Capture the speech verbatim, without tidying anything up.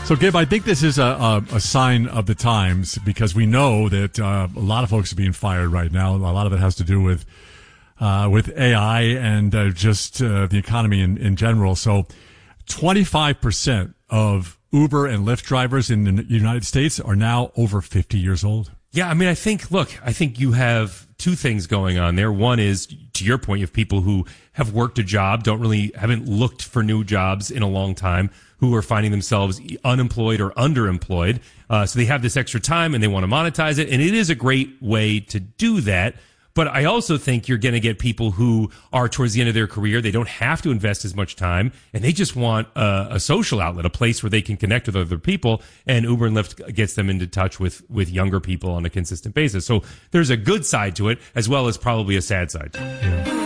So, Gib, I think this is a, a, a sign of the times because we know that uh, a lot of folks are being fired right now. A lot of it has to do with uh, with A I and uh, just uh, the economy in, in general. So, twenty-five percent of Uber and Lyft drivers in the United States are now over fifty years old. Yeah, I mean, I think, look, I think you have two things going on there. One is, to your point, you have people who have worked a job, don't really, haven't looked for new jobs in a long time, who are finding themselves unemployed or underemployed. Uh, so they have this extra time and they want to monetize it. And it is a great way to do that. But I also think you're going to get people who are towards the end of their career. They don't have to invest as much time and they just want a, a social outlet, a place where they can connect with other people. And Uber and Lyft gets them into touch with, with younger people on a consistent basis. So there's a good side to it as well as probably a sad side. Yeah.